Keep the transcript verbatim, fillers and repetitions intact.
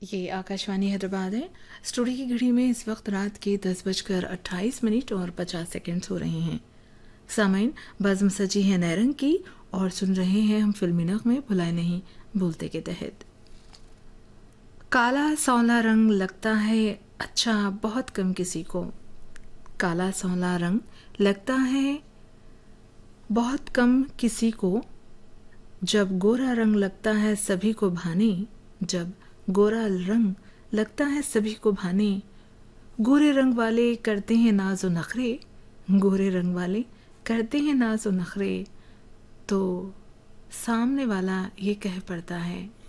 ये आकाशवाणी हैदराबाद है। स्टूडियो की घड़ी में इस वक्त रात के दस बजकर अट्ठाईस मिनट और पचास सेकंड्स हो रहे हैं। सामाइन बज़्म सजी है नैरंग की और सुन रहे हैं हम फिल्मी नग़मे भुलाए नहीं भूलते के तहत। काला सौला रंग लगता है अच्छा बहुत कम किसी को, काला सौला रंग लगता है बहुत कम किसी को, जब गोरा रंग लगता है सभी को भाने, जब गोरा रंग लगता है सभी को भाने, गोरे रंग वाले करते हैं नाज़ो नखरे, गोरे रंग वाले करते हैं नाज़ो नखरे, तो सामने वाला ये कह पड़ता है